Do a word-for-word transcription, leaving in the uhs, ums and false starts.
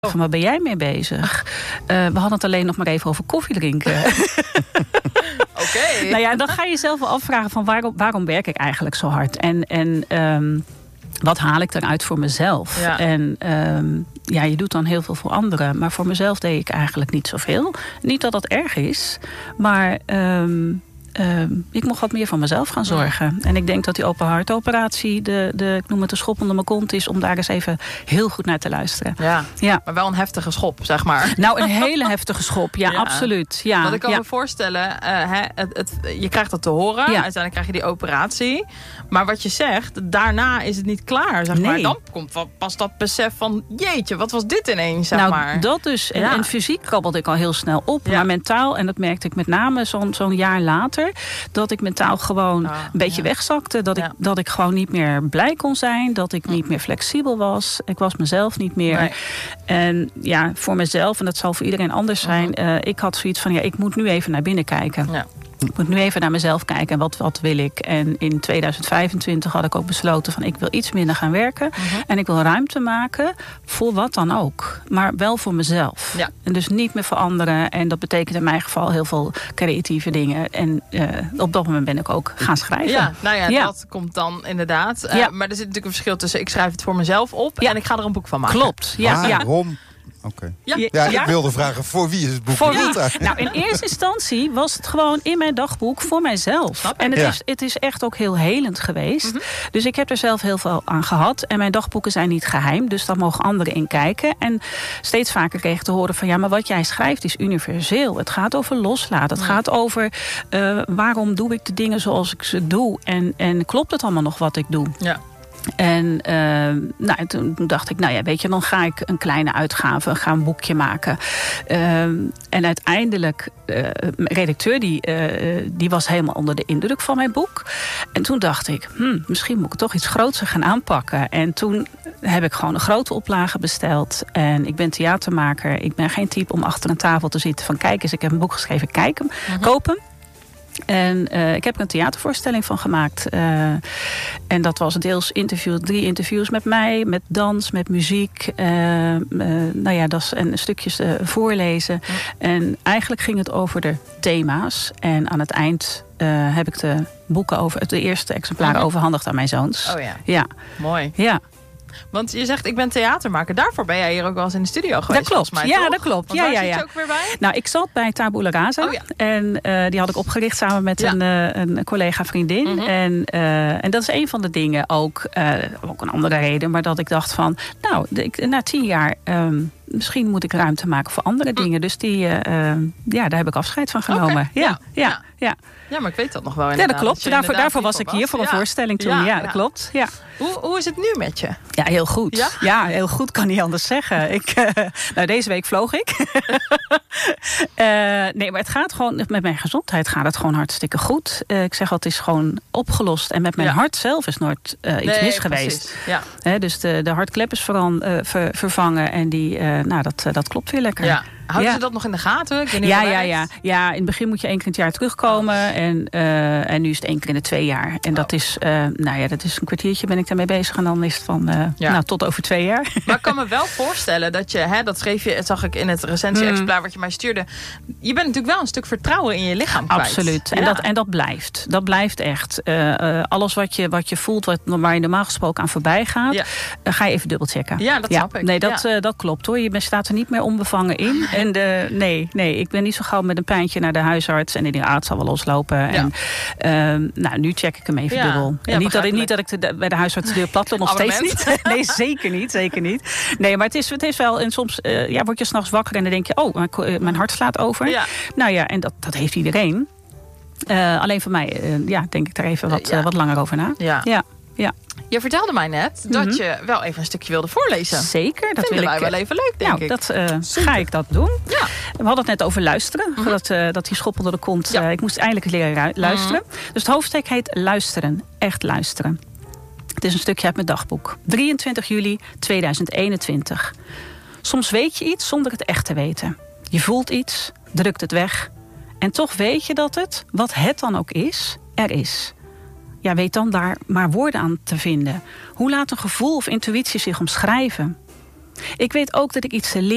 Van, waar ben jij mee bezig? Uh, we hadden het alleen nog maar even over koffie drinken. Oké. Okay. Nou ja, dan ga je jezelf wel afvragen van waarom, waarom werk ik eigenlijk zo hard? En, en um, wat haal ik eruit voor mezelf? Ja. En um, ja, je doet dan heel veel voor anderen. Maar voor mezelf deed ik eigenlijk niet zoveel. Niet dat dat erg is, maar Um, Uh, ik mocht wat meer van mezelf gaan zorgen. Ja. En ik denk dat die open hartoperatie, de, de, ik noem het de schop onder mijn kont is, om daar eens even heel goed naar te luisteren. Ja, ja. Maar wel een heftige schop, zeg maar. Nou, een hele heftige schop, ja, ja. absoluut. Ja. Want ik kan ja. me voorstellen, uh, hè, het, het, je krijgt dat te horen. Ja. Uiteindelijk krijg je die operatie. Maar wat je zegt, daarna is het niet klaar, zeg nee. maar. Dan komt pas dat besef van, jeetje, wat was dit ineens, zeg nou, maar. dat dus. En, ja. en fysiek krabbelde ik al heel snel op. Ja. Maar mentaal, en dat merkte ik met name zo'n zo'n jaar later, dat ik mentaal gewoon oh, een beetje ja. wegzakte. Dat, ja. ik, dat ik gewoon niet meer blij kon zijn. Dat ik niet meer flexibel was. Ik was mezelf niet meer. Nee. En ja, voor mezelf, en dat zal voor iedereen anders zijn. Uh, ik had zoiets van, ja, ik moet nu even naar binnen kijken. Ja. Ik moet nu even naar mezelf kijken en wat, wat wil ik. En in tweeduizend vijfentwintig had ik ook besloten van ik wil iets minder gaan werken. Uh-huh. En ik wil ruimte maken voor wat dan ook. Maar wel voor mezelf. Ja. En dus niet meer voor anderen. En dat betekent in mijn geval heel veel creatieve dingen. En uh, op dat moment ben ik ook gaan schrijven. Ja, nou ja, ja. dat komt dan inderdaad. Uh, ja. Maar er zit natuurlijk een verschil tussen ik schrijf het voor mezelf op. Ja. En ik ga er een boek van maken. Klopt. Ja. Waarom? Ja. Oké. Okay. Ja, ja, ik wilde vragen, voor wie is het boek? Voor wie? Nou, in eerste instantie was het gewoon in mijn dagboek voor mijzelf. En het, ja. is, het is echt ook heel helend geweest. Mm-hmm. Dus ik heb er zelf heel veel aan gehad. En mijn dagboeken zijn niet geheim, dus daar mogen anderen in kijken. En steeds vaker kreeg ik te horen van ja, maar wat jij schrijft is universeel. Het gaat over loslaten. Het mm. gaat over uh, waarom doe ik de dingen zoals ik ze doe. En, en klopt het allemaal nog wat ik doe? Ja. En uh, nou, toen dacht ik, nou ja, weet je, dan ga ik een kleine uitgave, ga een boekje maken. Uh, en uiteindelijk, uh, mijn redacteur, die, uh, die was helemaal onder de indruk van mijn boek. En toen dacht ik, hmm, misschien moet ik het toch iets grootser gaan aanpakken. En toen heb ik gewoon een grote oplage besteld. En ik ben theatermaker. Ik ben geen type om achter een tafel te zitten van kijk eens, ik heb een boek geschreven, kijk hem, uh-huh. koop hem. En uh, ik heb er een theatervoorstelling van gemaakt. Uh, en dat was deels interview, drie interviews met mij, met dans, met muziek. Uh, uh, nou ja, dat is, en stukjes uh, voorlezen. Ja. En eigenlijk ging het over de thema's. En aan het eind uh, heb ik de boeken over, de eerste exemplaren uh-huh. overhandigd aan mijn zoons. Oh ja. Ja. Mooi. Ja. Want je zegt, ik ben theatermaker. Daarvoor ben jij hier ook wel eens in de studio geweest. Dat klopt. Mij, ja, toch? dat klopt. Want ja, waar ja, zit ja. je ook weer bij? Nou, ik zat bij Tabula Rasa. Oh, ja. En uh, die had ik opgericht samen met ja. een, uh, een collega vriendin. Mm-hmm. En, uh, en dat is een van de dingen ook. Uh, ook een andere reden. Maar dat ik dacht van, nou, de, na tien jaar Um, misschien moet ik ruimte maken voor andere dingen. Mm. Dus die, uh, ja, daar heb ik afscheid van genomen. Okay. Ja, ja, ja, ja. Ja, maar ik weet dat nog wel inderdaad. Ja, dat klopt. Daarvoor, daarvoor was ik hier voor een ja. voorstelling toen. Ja, ja dat ja. klopt. Ja. Hoe, hoe is het nu met je? Ja, heel goed. Ja, ja heel goed, kan niet anders zeggen. Ik, uh, nou, deze week vloog ik. uh, nee, maar het gaat gewoon, met mijn gezondheid gaat het gewoon hartstikke goed. Uh, ik zeg al, het is gewoon opgelost. En met mijn ja. hart zelf is nooit uh, iets nee, mis geweest. Ja. He, dus de, de hartklep is veran, uh, ver, vervangen. En die, uh, nou, dat, uh, dat klopt weer lekker. Ja. Houden ja. ze dat nog in de gaten? Ja, ja, ja. ja, in het begin moet je één keer in het jaar terugkomen. Oh. En, uh, en nu is het één keer in de twee jaar. En oh. dat is, uh, nou ja, dat is een kwartiertje ben ik daarmee bezig. En dan is het van, uh, ja. nou, tot over twee jaar. Maar ik kan me wel voorstellen dat je, hè, dat schreef je, dat zag ik in het recensie-exemplaar mm. wat je mij stuurde. Je bent natuurlijk wel een stuk vertrouwen in je lichaam kwijt. Absoluut. Ja. En, dat, en dat blijft. Dat blijft echt. Uh, uh, alles wat je, wat je voelt, wat, waar je normaal gesproken aan voorbij gaat, ja. uh, ga je even dubbelchecken. Ja, dat ja. snap ik. Nee, dat, ja. uh, dat klopt hoor. Je staat er niet meer onbevangen in. En de, nee. Nee, ik ben niet zo gauw met een pijntje naar de huisarts. En ik denk, ah, het zal wel loslopen. Ja. En, uh, nou, nu check ik hem even ja. dubbel. Ja, en niet, dat ik, niet dat ik de, bij de huisarts de deur plat doe, nog steeds niet. Nee, zeker niet, zeker niet. Nee, maar het is, het is wel, en soms uh, ja, word je 's nachts wakker en dan denk je, oh, mijn, mijn hart slaat over. Ja. Nou ja, en dat, dat heeft iedereen. Uh, alleen voor mij, uh, ja, denk ik daar even wat, ja. uh, wat langer over na. Ja. Ja. Ja. Je vertelde mij net dat mm-hmm. je wel even een stukje wilde voorlezen. Zeker. Dat vinden wil wij ik, wel even leuk, denk nou, ik. Dat uh, ga ik dat doen. Ja. We hadden het net over luisteren. Mm-hmm. Dat, uh, dat die schop onder de kont. Ja. Uh, ik moest eindelijk eens leren ru- luisteren. Mm-hmm. Dus het hoofdstuk heet Luisteren. Echt luisteren. Het is een stukje uit mijn dagboek. drieëntwintig juli tweeduizend eenentwintig. Soms weet je iets zonder het echt te weten. Je voelt iets, drukt het weg. En toch weet je dat het, wat het dan ook is, er is. Ja, weet dan daar maar woorden aan te vinden. Hoe laat een gevoel of intuïtie zich omschrijven? Ik weet ook dat ik iets te leren